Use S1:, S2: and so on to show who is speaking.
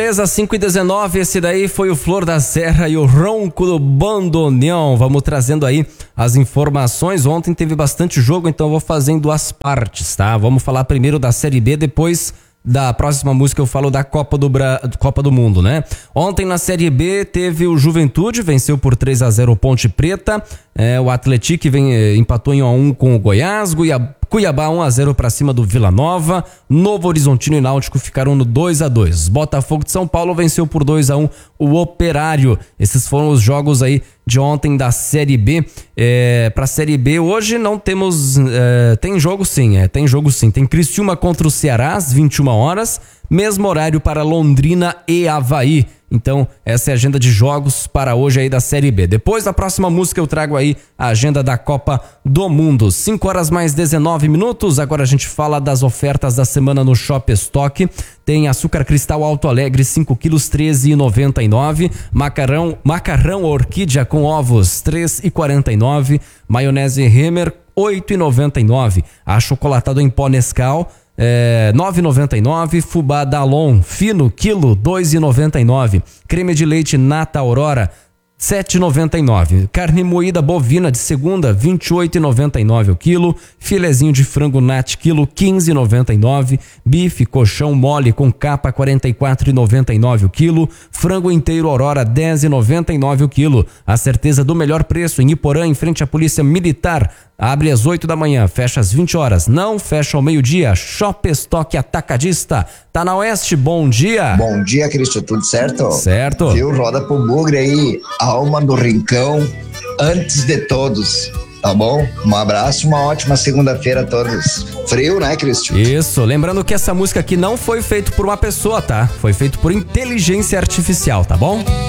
S1: Beleza, 5h19, esse daí foi o Flor da Serra e o Ronco do Bandoneão. Vamos trazendo aí as informações. Ontem teve bastante jogo, então eu vou fazer em duas partes, tá? Vamos falar primeiro da Série B, depois da próxima música eu falo da Copa do Mundo, né? Ontem na Série B teve o Juventude, venceu por 3-0 o Ponte Preta. O Atlético empatou em 1-1 com o Goiás. Cuiabá 1-0 para cima do Vila Nova. Novo Horizontino e Náutico ficaram no 2-2. Botafogo de São Paulo venceu por 2-1 o Operário. Esses foram os jogos aí de ontem da Série B. Pra Série B hoje não temos... tem jogo sim. Tem Criciúma contra o Ceará às 21 horas. Mesmo horário para Londrina e Avaí. Então, essa é a agenda de jogos para hoje aí da Série B. Depois da próxima música eu trago aí a agenda da Copa do Mundo. 5h mais 19. Agora a gente fala das ofertas da semana no Shop Stock. Tem açúcar cristal Alto Alegre 5 quilos, R$13,99. Macarrão orquídea com ovos, R$3,49. Maionese Hemmer, R$8,99. Achocolatado em pó Nescau, R$9,99. Fubá Dalon fino, quilo, R$2,99. Creme de leite Nata Aurora, R$7,99. Carne moída bovina de segunda, R$28,99 o quilo. Filezinho de frango Nat quilo, R$15,99. Bife colchão mole com capa, R$44,99 o quilo. Frango inteiro Aurora, R$10,99 o quilo. A certeza do melhor preço em Iporã, em frente à Polícia Militar. Abre às 8 da manhã, fecha às 20 horas. Não fecha ao meio-dia. Shop Stock Atacadista. Tá na Oeste, bom dia.
S2: Bom dia, Cristo, tudo certo?
S1: Certo.
S2: Viu? Roda pro bugre aí, alma do rincão, antes de todos, tá bom? Um abraço, uma ótima segunda-feira a todos. Frio, né, Cristo?
S1: Isso, lembrando que essa música aqui não foi feita por uma pessoa, tá? Foi feito por inteligência artificial, tá bom?